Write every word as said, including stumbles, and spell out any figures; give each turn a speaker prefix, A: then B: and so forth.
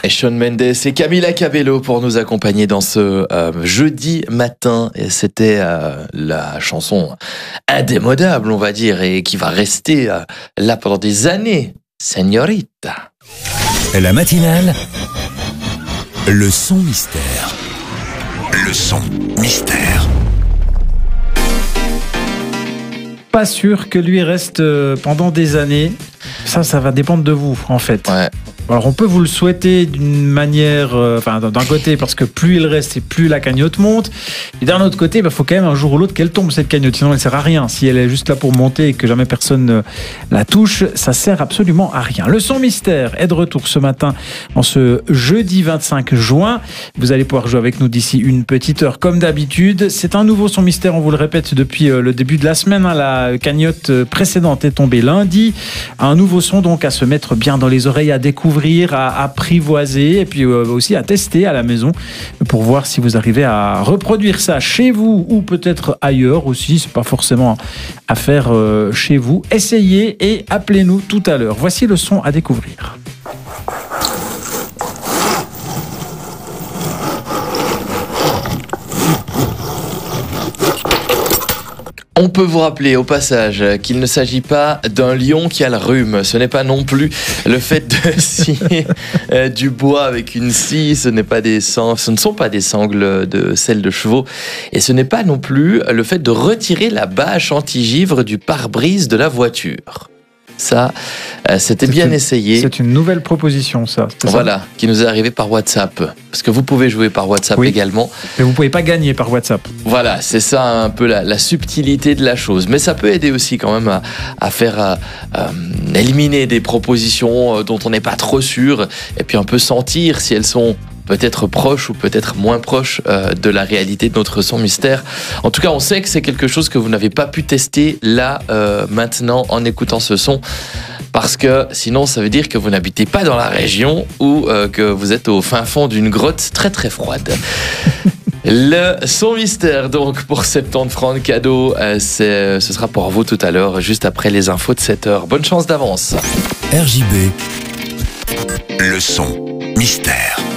A: Et Shawn Mendes et Camila Cabello pour nous accompagner dans ce euh, jeudi matin. Et c'était euh, la chanson indémodable, on va dire, et qui va rester euh, là pendant des années. Señorita.
B: La matinale, le son mystère. Le son mystère.
C: Pas sûr que lui reste pendant des années. Ça, ça va dépendre de vous, en fait.
A: Ouais.
C: Alors, on peut vous le souhaiter d'une manière, euh, enfin, d'un côté, parce que plus il reste et plus la cagnotte monte. Et d'un autre côté, il bah, faut quand même un jour ou l'autre qu'elle tombe, cette cagnotte. Sinon, elle ne sert à rien. Si elle est juste là pour monter et que jamais personne ne la touche, ça sert absolument à rien. Le son mystère est de retour ce matin, en ce jeudi vingt-cinq juin. Vous allez pouvoir jouer avec nous d'ici une petite heure, comme d'habitude. C'est un nouveau son mystère, on vous le répète depuis le début de la semaine. Hein. La cagnotte précédente est tombée lundi. Un nouveau son, donc, à se mettre bien dans les oreilles, à découvrir, à apprivoiser et puis aussi à tester à la maison pour voir si vous arrivez à reproduire ça chez vous ou peut-être ailleurs aussi. C'est pas forcément à faire chez vous. Essayez et appelez-nous tout à l'heure. Voici le son à découvrir.
A: On peut vous rappeler au passage qu'il ne s'agit pas d'un lion qui a le rhume. Ce n'est pas non plus le fait de scier euh, du bois avec une scie. Ce n'est pas des sang- ce ne sont pas des sangles de selle de chevaux. Et ce n'est pas non plus le fait de retirer la bâche anti-givre du pare-brise de la voiture. Ça, euh, c'était
C: C'est
A: bien
C: une,
A: essayé.
C: C'est une nouvelle proposition, ça.
A: Voilà, ça qui nous est arrivé par WhatsApp. Parce que vous pouvez jouer par WhatsApp
C: oui,
A: également.
C: Mais vous ne pouvez pas gagner par WhatsApp.
A: Voilà, c'est ça un peu la, la subtilité de la chose. Mais ça peut aider aussi quand même à, à faire à, à éliminer des propositions dont on n'est pas trop sûr. Et puis un peu sentir si elles sont peut-être proches ou peut-être moins proches euh, de la réalité de notre son mystère. En tout cas, on sait que c'est quelque chose que vous n'avez pas pu tester là, euh, maintenant, en écoutant ce son. Parce que sinon, ça veut dire que vous n'habitez pas dans la région ou euh, que vous êtes au fin fond d'une grotte très très froide. Le son mystère, donc, pour soixante-dix francs de cadeau, euh, c'est, ce sera pour vous tout à l'heure, juste après les infos de sept heures. Bonne chance d'avance.
B: R J B, le son mystère.